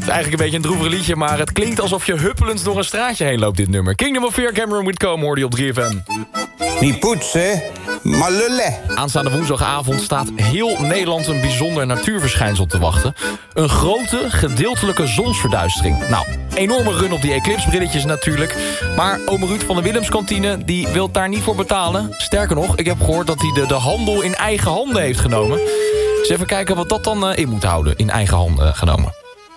eigenlijk een beetje een droevig liedje, maar het klinkt alsof je huppelend door een straatje heen loopt, dit nummer. Kingdom of Fear, Cameron Whitcomb, hoorde je op 3FM. Niet poetsen, maar lullen. Aanstaande woensdagavond staat heel Nederland een bijzonder natuurverschijnsel te wachten. Een grote, gedeeltelijke zonsverduistering. Nou, enorme run op die eclipsebrilletjes natuurlijk. Maar ome Ruud van de Willemskantine, die wil daar niet voor betalen. Sterker nog, ik heb gehoord dat hij de handel in eigen handen heeft genomen. Dus even kijken wat dat dan in moet houden, in eigen handen genomen.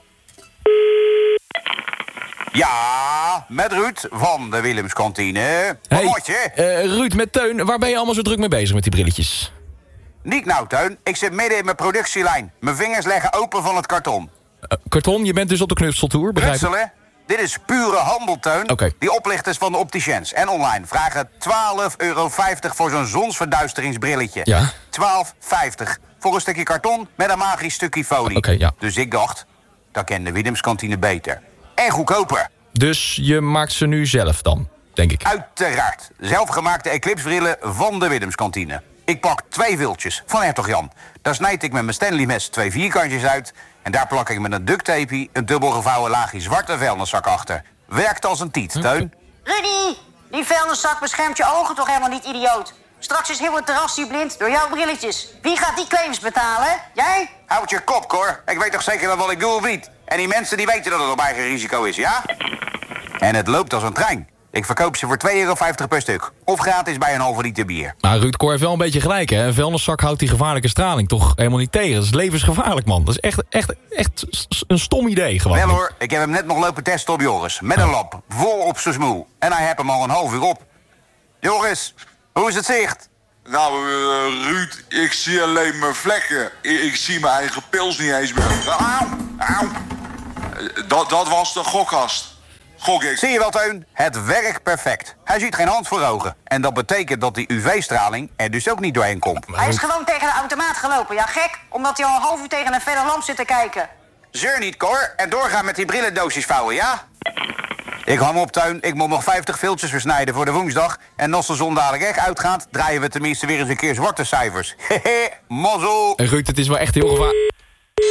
Ja, met Ruud van de Willemskantine. Wat moet je? Ruud, met Teun, waar ben je allemaal zo druk mee bezig met die brilletjes? Niet nou, Teun. Ik zit midden in mijn productielijn. Mijn vingers leggen open van het karton. Karton, je bent dus op de knutseltour, begrijp ik? Knutselen? Dit is pure handel, Teun. Oké. Die oplichters van de opticiens en online vragen €12,50 voor zo'n zonsverduisteringsbrilletje. Ja. 12,50 voor een stukje karton met een magisch stukje folie. Oké, ja. Dus ik dacht, dat kent de Willemskantine beter. En goedkoper. Dus je maakt ze nu zelf dan, denk ik. Uiteraard. Zelfgemaakte eclipsbrillen van de Willemskantine. Ik pak 2 viltjes van Hertog Jan. Daar snijd ik met mijn Stanley mes 2 vierkantjes uit. En daar plak ik met een ducttapie een dubbel gevouwen laagje zwarte vuilniszak achter. Werkt als een tiet, Teun. Rudy, die vuilniszak beschermt je ogen toch helemaal niet, idioot? Straks is heel het terras hier blind door jouw brilletjes. Wie gaat die claims betalen? Jij? Houd je kop, Cor. Ik weet toch zeker wel wat ik doe of niet? En die mensen die weten dat het op eigen risico is, ja? En het loopt als een trein. Ik verkoop ze voor €2,50 per stuk. Of gratis bij een halve liter bier. Maar Ruud Cor heeft wel een beetje gelijk, hè? Een vuilniszak houdt die gevaarlijke straling toch helemaal niet tegen. Dat is levensgevaarlijk, man. Dat is echt een stom idee, gewoon. Wel hoor, ik heb hem net nog lopen testen op Joris. Met een lab, vol op zijn smoel. En hij heeft hem al een half uur op. Joris, hoe is het zicht? Nou, Ruud, ik zie alleen mijn vlekken. Ik zie mijn eigen pils niet eens meer. Auw, auw. Dat was de gokkast. Gok ik. Zie je wel, Teun? Het werkt perfect. Hij ziet geen hand voor ogen. En dat betekent dat die UV-straling er dus ook niet doorheen komt. Hij is gewoon tegen de automaat gelopen, ja gek? Omdat hij al een half uur tegen een verre lamp zit te kijken. Zeur niet, Cor. En doorgaan met die brillendoosjes vouwen, ja? Ik hang op, Teun. Ik moet nog 50 viltjes versnijden voor de woensdag. En als de zon dadelijk echt uitgaat, draaien we tenminste weer eens een keer zwarte cijfers. Hehe, mazzel. Ruud, het is wel echt heel gevaarlijk.